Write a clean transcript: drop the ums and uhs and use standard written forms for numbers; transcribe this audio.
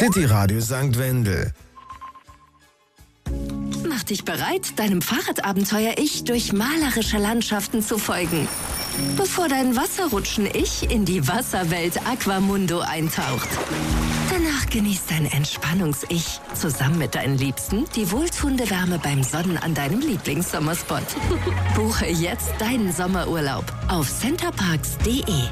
City Radio St. Wendel. Mach dich bereit, deinem Fahrradabenteuer-Ich durch malerische Landschaften zu folgen. Bevor dein Wasserrutschen-Ich in die Wasserwelt Aquamundo eintaucht. Danach genießt dein Entspannungs-Ich zusammen mit deinen Liebsten die wohltuende Wärme beim Sonnen an deinem Lieblingssommerspot. Buche jetzt deinen Sommerurlaub auf centerparks.de.